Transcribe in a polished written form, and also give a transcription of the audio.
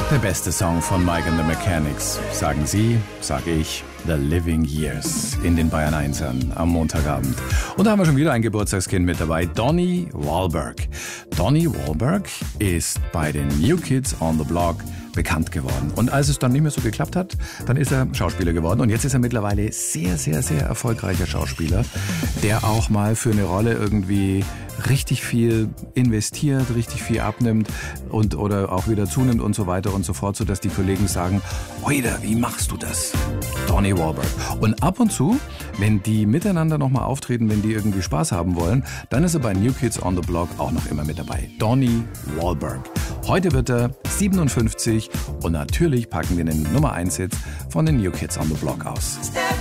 Der beste Song von Mike and the Mechanics. Sagen Sie, sage ich, The Living Years in den Bayern 1ern am Montagabend. Und da haben wir schon wieder ein Geburtstagskind mit dabei, Donnie Wahlberg. Donnie Wahlberg ist bei den New Kids on the Block bekannt geworden. Und als es dann nicht mehr so geklappt hat, dann ist er Schauspieler geworden. Und jetzt ist er mittlerweile sehr, sehr, sehr erfolgreicher Schauspieler, der auch mal für eine Rolle irgendwie richtig viel investiert, richtig viel abnimmt und oder auch wieder zunimmt und so weiter und so fort, sodass die Kollegen sagen, Oida, wie machst du das? Donnie Wahlberg. Und ab und zu, wenn die miteinander nochmal auftreten, wenn die irgendwie Spaß haben wollen, dann ist er bei New Kids on the Block auch noch immer mit dabei. Donnie Wahlberg. Heute wird er 57 und natürlich packen wir den Nummer 1 Hit von den New Kids on the Block aus.